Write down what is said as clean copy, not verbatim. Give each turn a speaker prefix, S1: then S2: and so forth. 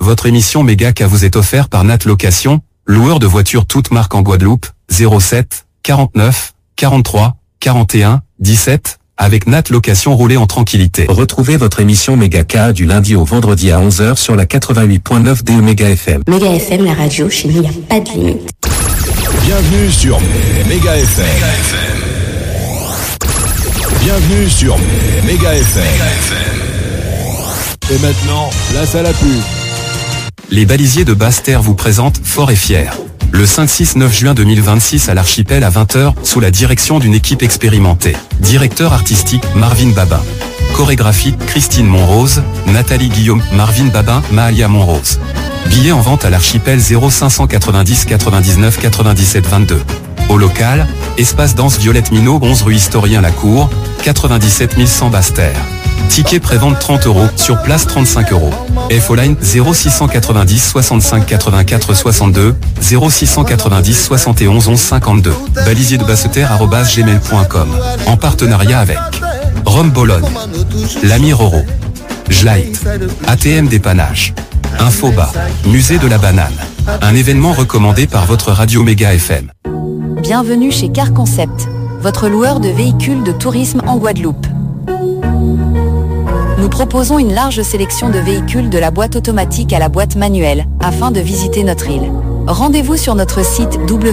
S1: Votre émission Mégacas vous est offerte par Nat Location, loueur de voitures toutes marques en Guadeloupe, 07 49 43 41 17. Avec Nat Location, roulez en tranquillité.
S2: Retrouvez votre émission Mégacas du lundi au vendredi à 11h sur la 88.9 DE Méga FM.
S3: Méga FM, la radio, chez nous, il n'y a pas de limite.
S4: Bienvenue sur Méga FM. Bienvenue sur Méga FM. Et maintenant, place à la pub.
S1: Les balisiers de Basse-Terre vous présentent Fort et Fier. Le 5-6-9 juin 2026 à l'Archipel à 20h, sous la direction d'une équipe expérimentée. Directeur artistique, Marvin Babin. Chorégraphie, Christine Monrose, Nathalie Guillaume, Marvin Babin, Mahalia Monrose. Billets en vente à l'Archipel 0590 99 97 22. Au local, Espace Danse Violette Minot, 11 rue Historien Lacour, 97 100 Basse-Terre. Ticket prévente 30 €, sur place 35 €. F-Line 0690 65 84 62, 0690 71 11 52. Balisier de Basse-Terre@gmail.com. En partenariat avec Rome Bologne, l'ami Roro, Jlight, ATM Dépannage, Infoba, Musée de la Banane. Un événement recommandé par votre radio Méga FM.
S5: Bienvenue chez Car Concept, votre loueur de véhicules de tourisme en Guadeloupe. Nous proposons une large sélection de véhicules de la boîte automatique à la boîte manuelle, afin de visiter notre île. Rendez-vous sur notre site